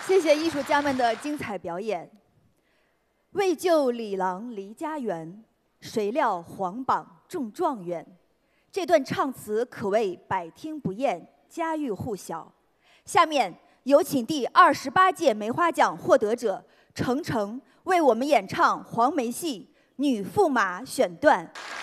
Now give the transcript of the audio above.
谢谢艺术家们的精彩表演。为救李郎离家园，谁料皇榜中状元。这段唱词可谓百听不厌，家喻户晓。下面有请第28届梅花奖获得者程程为我们演唱黄梅戏《女驸马》选段。